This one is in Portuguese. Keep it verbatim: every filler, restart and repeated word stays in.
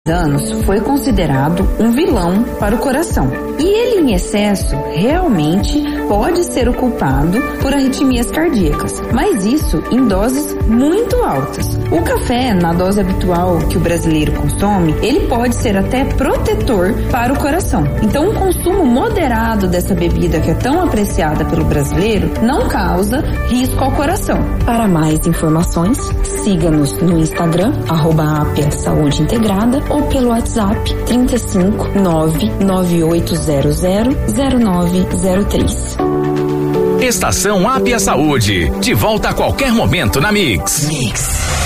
anos foi considerado um vilão para o coração. E ele em excesso realmente pode ser o culpado por arritmias cardíacas, mas isso em doses muito altas. O café, na dose habitual que o brasileiro consome, ele pode ser até protetor para o coração. Então, um consumo moderado dessa bebida que é tão apreciada pelo brasileiro não causa risco ao coração. Para mais informações, siga-nos no Instagram, arroba Apia Saúde Integrada, ou pelo WhatsApp trinta e cinco, nove nove oito zero zero, zero nove zero três. Estação Apia Saúde, de volta a qualquer momento na Mix. Mix.